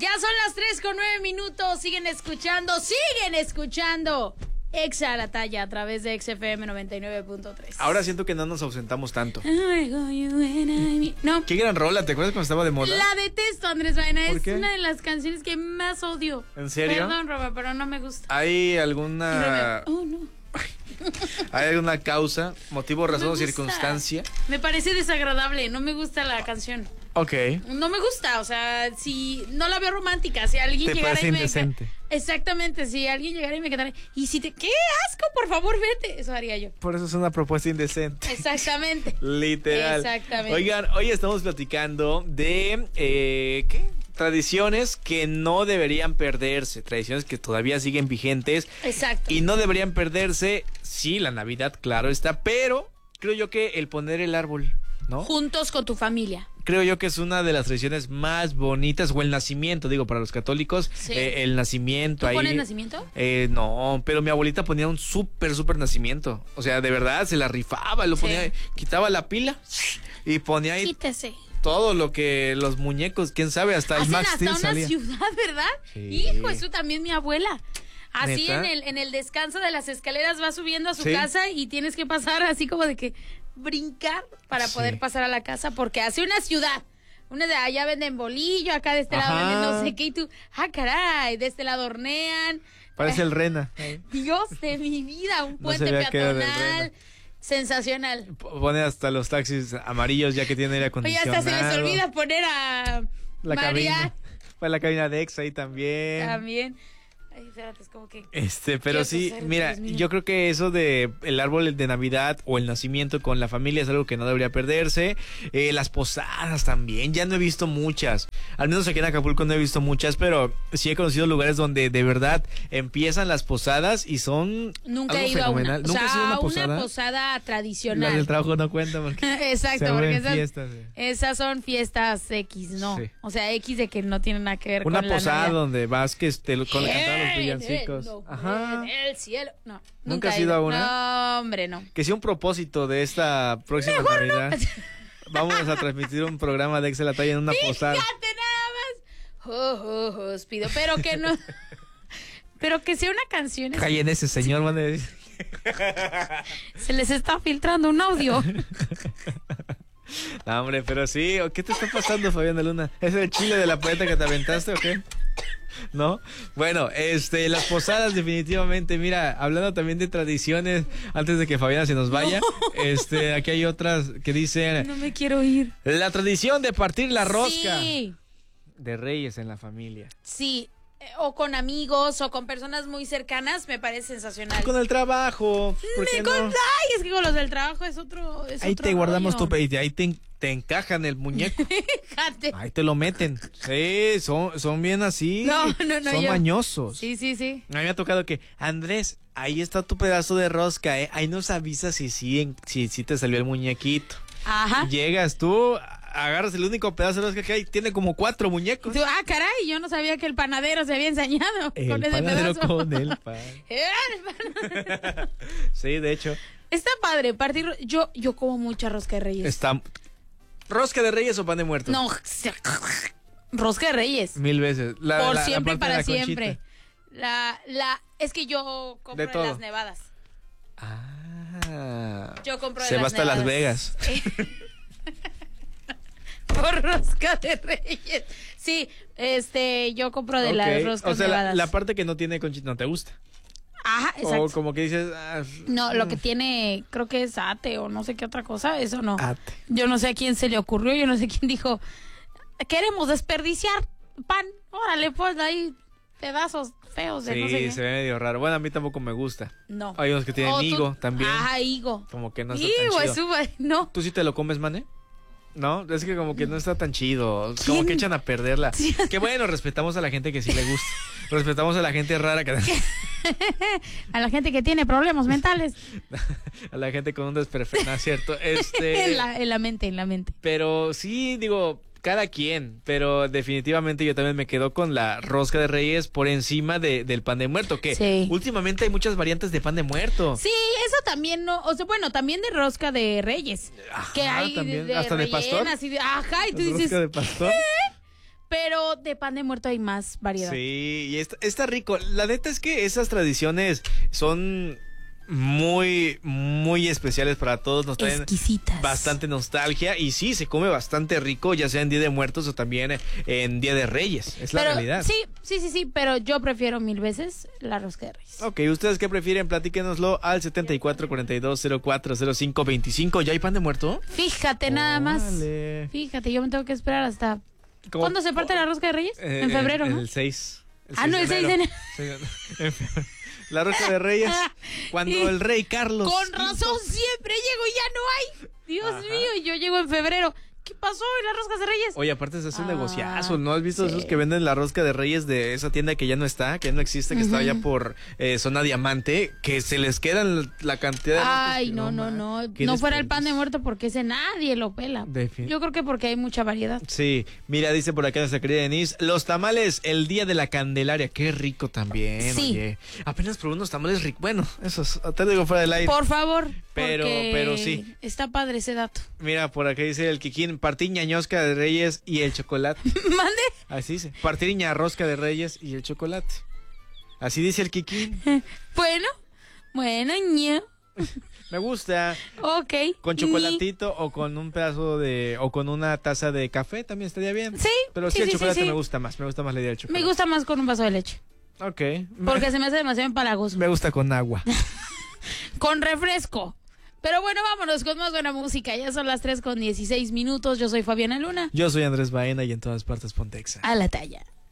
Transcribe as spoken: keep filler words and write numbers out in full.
Ya son las tres con nueve minutos. Siguen escuchando, siguen escuchando Exa a la talla a través de X F M noventa y nueve punto tres. Ahora siento que no nos ausentamos tanto. No. Qué gran rola, ¿te acuerdas cuando estaba de moda? La detesto, Andrés Vaina. Es qué? una de las canciones que más odio. ¿En serio? Perdón, Roba, pero no me gusta. ¿Hay alguna Oh, no. ¿Hay alguna causa, motivo, razón No o me gusta. circunstancia? Me parece desagradable, no me gusta la canción. Ok. No me gusta, o sea, si no la veo romántica, si alguien ¿Te llegara parece y me indecente? Exactamente, si alguien llegara y me cantara, y si te qué asco, por favor, vete, eso haría yo. Por eso es una propuesta indecente. Exactamente. Literal. Exactamente. Oigan, hoy estamos platicando de eh, ¿qué? Tradiciones que no deberían perderse, tradiciones que todavía siguen vigentes. Exacto. Y no deberían perderse, sí, la Navidad, claro está, pero creo yo que el poner el árbol, ¿no? Juntos con tu familia. Creo yo que es una de las tradiciones más bonitas, o el nacimiento, digo, para los católicos, Sí. eh, el nacimiento. ¿Tú ahí, pones nacimiento? Eh, no, pero mi abuelita ponía un súper, súper nacimiento. O sea, de verdad, se la rifaba, lo Sí. ponía, quitaba la pila y ponía ahí Quítese. todo lo que los muñecos, quién sabe, hasta el Hacen Max hasta Steel una salía. ciudad, ¿verdad? Sí. Hijo, eso también mi abuela. Así ¿Neta? en el, en el descanso de las escaleras va subiendo a su Sí. casa y tienes que pasar así como de que brincar para Sí. poder pasar a la casa porque hace una ciudad. Una de allá venden bolillo, acá de este lado Ajá. venden no sé qué y tú, ah caray, de este lado hornean. Parece el Rena. Dios de mi vida, un puente sabía que era del peatonal. Reno. Sensacional. Pone hasta los taxis amarillos ya que tiene aire Oye, acondicionado. hasta se les olvida poner a la María cabina. Fue la cabina de Exa ahí también. también. Ay, espérate, es como que... Este, pero Quiero sí, toser, mira, Dios mío. yo creo que eso de el árbol de Navidad o el nacimiento con la familia es algo que no debería perderse. Eh, las posadas también, ya no he visto muchas. Al menos aquí en Acapulco no he visto muchas, pero sí he conocido lugares donde de verdad empiezan las posadas y son Nunca algo he ido a una. fenomenal. O ¿Nunca sea, has ido a una a posada? una posada tradicional. La del trabajo no cuenta porque Exacto, se porque vuelven esas, fiestas. sí. esas son fiestas X, ¿no? Sí. O sea, X de que no tienen nada que ver Una con la posada Navidad. donde vas que este, con cantar los ¡Ey! villancicos. No, Ajá. en el cielo. No, ¿Nunca nunca has he ido a una? No, hombre, no. Que sea un propósito de esta próxima Navidad. Vamos a transmitir un programa de Excel la talla en una posada. Fíjate nada más. Oh, oh, oh, os pido, pero que no. Pero que sea una canción. Callen ese señor, van a decir. Se les está filtrando un audio. No, hombre, pero sí. ¿Qué te está pasando, Fabián de Luna? ¿Es el chile de la poeta que te aventaste o qué? ¿No? Bueno, este, las posadas definitivamente, mira, hablando también de tradiciones, antes de que Fabiana se nos vaya, no. este, aquí hay otras que dicen... No me quiero ir. La tradición de partir la rosca. Sí. De Reyes en la familia. Sí, o con amigos o con personas muy cercanas, me parece sensacional. Con el trabajo, ¿por qué me con... no? Ay, es que con los del trabajo es otro es Ahí otro te guardamos rollo. tu... Y ahí te, te encajan el muñeco. Fíjate. Ahí te lo meten. Sí, son, son bien así. No, no, no, Son yo- mañosos. Sí, sí, sí. A mí me ha tocado que, Andrés, ahí está tu pedazo de rosca, ¿eh? Ahí nos avisas si sí en- si, si te salió el muñequito. Ajá. Llegas tú, agarras el único pedazo de rosca que hay, tiene como cuatro muñecos. Tú, ah, caray, yo no sabía que el panadero se había ensañado El con ese panadero pedazo. con el pan. Era el panadero. Sí, de hecho, Está padre, partir. Yo, yo como mucha rosca de reyes. está... ¿Rosca de Reyes o pan de muerto? No, rosca de reyes. Mil veces. La- Por la- la siempre y parte de para la conchita. siempre. La, la, es que yo compro De de, todo. las nevadas. Ah. Yo compro de Se las va hasta Las nevadas. Vegas. Por rosca de reyes. Sí, este, yo compro de Ok. las roscas O sea, la, nevadas. la parte que no tiene conchita no te gusta. Ajá, exacto. O como que dices... ah, No, lo mm, que tiene, creo que es ate o no sé qué otra cosa, eso no. Ate. Yo no sé a quién se le ocurrió, yo no sé quién dijo, queremos desperdiciar pan, órale, pues ahí pedazos feos de Sí, no sé qué. se ve medio raro. Bueno, a mí tampoco me gusta. No. Hay unos que tienen O tú- higo también. Ajá, higo. Como que no está Higo, tan es chido. uva, no. ¿Tú sí te lo comes, Mane? No, es que como que no está tan chido. Como ¿Quién? que echan a perderla. Sí. Qué bueno, respetamos a la gente que sí le gusta. Respetamos a la gente rara, que... A la gente que tiene problemas mentales. a la gente con un desperfecto, ¿no es cierto? Este, en, la, en la mente, en la mente. pero sí, digo, cada quien, pero definitivamente yo también me quedo con la rosca de Reyes por encima de, del pan de muerto, que Sí. últimamente hay muchas variantes de pan de muerto. Sí, eso también no, o sea, bueno, también de rosca de reyes. Ajá, que hay también, de, de hasta de pastor. rellenas y de, ajá, y tú Rosca dices, de pastor. pero de pan de muerto hay más variedad. Sí, y está, está rico. La neta es que esas tradiciones son muy, muy especiales para todos. Nos traen exquisitas. Bastante nostalgia. Y sí, se come bastante rico, ya sea en Día de Muertos o también en Día de Reyes. Es pero, la realidad. Sí, sí, sí, sí, pero yo prefiero mil veces la rosca de Reyes. Ok, ¿ustedes qué prefieren? Platíquenoslo al setenta y cuatro cuarenta y dos cero cuatro cero cinco veinticinco. ¿Ya hay pan de muerto? Fíjate, nada más. Órale. Fíjate, yo me tengo que esperar hasta... ¿Cómo? ¿Cuándo se parte la rosca de Reyes? Eh, en febrero, en, ¿no? El seis. El Ah, no, el seis de enero. En febrero. La rosca de Reyes, cuando Y el rey Carlos Con quinto razón, siempre llego y ya no hay. Dios Ajá. mío, y yo llego en febrero. ¿Qué pasó en las roscas de Reyes? Oye, aparte se hace un Ah, negociazo, ¿no has visto sí. esos que venden la rosca de Reyes de esa tienda que ya no está, que ya no existe, que Ujú. está allá por eh, zona Diamante, que se les quedan la cantidad de roscas Ay, que no, no, man, no. qué No fuera el pan de desperdicio. muerto porque ese nadie lo pela. Defin- Yo creo que porque hay mucha variedad. Sí, mira, dice por acá nuestra querida Denise, los tamales el día de la Candelaria, qué rico también, Sí. oye. Apenas probé unos tamales ricos, bueno, esos, te digo fuera del aire. Por favor. Pero- porque pero sí. Está padre ese dato. Mira, por acá dice el Kikín, partir ñañosca de Reyes y el chocolate. Mande. Así dice, partir ñarrosca de Reyes y el chocolate. Así dice el Kikín. Bueno, bueno, ño. Me gusta. Ok. Con Ñi. chocolatito o con un pedazo de... o con una taza de café también estaría bien. Sí. Pero sí, sí, el sí, chocolate sí. me gusta más. Me gusta más la idea del chocolate. Me gusta más con un vaso de leche. Ok. Porque se me hace demasiado empalagoso. Me gusta con agua. Con refresco. Pero bueno, vámonos con más buena música. Ya son las tres con dieciséis minutos. Yo soy Fabiana Luna. Yo soy Andrés Baena y en todas partes Pontexa. A la talla.